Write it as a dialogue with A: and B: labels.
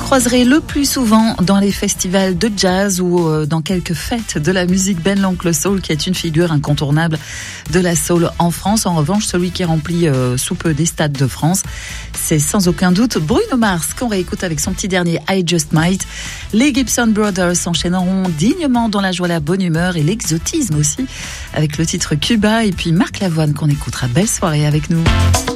A: croiserez le plus souvent dans les festivals de jazz ou dans quelques fêtes de la musique Ben l'Oncle Soul, qui est une figure incontournable de la soul en France. En revanche, celui qui remplit sous peu des stades de France, c'est sans aucun doute Bruno Mars, qu'on réécoute avec son petit dernier I Just Might. Les Gibson Brothers s'enchaîneront dignement dans la joie, la bonne humeur et l'exotisme aussi, avec le titre Cuba, et puis Marc Lavoine qu'on écoutera. Belle soirée avec nous.